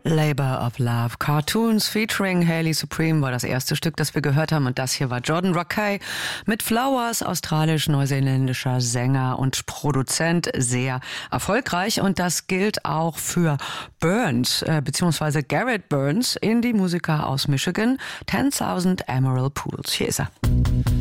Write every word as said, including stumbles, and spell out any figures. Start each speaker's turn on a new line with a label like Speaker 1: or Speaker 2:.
Speaker 1: Labor of Love. Cartoons featuring Hayley Supreme war das erste Stück, das wir gehört haben. Und das hier war Jordan Rakei mit Flowers, australisch-neuseeländischer Sänger und Produzent. Sehr erfolgreich. Und das gilt auch für Burns, äh, beziehungsweise Garrett Burns, Indie-Musiker aus Michigan. ten thousand Emerald Pools. Hier ist er.